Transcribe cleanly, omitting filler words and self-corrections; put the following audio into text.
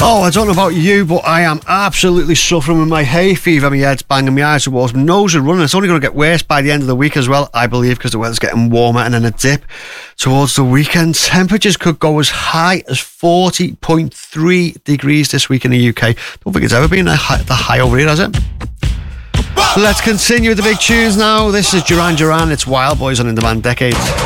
Oh, I don't know about you, but I am absolutely suffering with my hay fever. My head's banging, my eyes are walls, my nose is running. It's only going to get worse by the end of the week as well, I believe, because the weather's getting warmer, and then a dip towards the weekend. Temperatures could go as high as 40.3 degrees this week in the UK. Don't think it's ever been the high over here, has it? Let's continue with the big tunes now. This is Duran Duran. It's Wild Boys on In Demand Decades.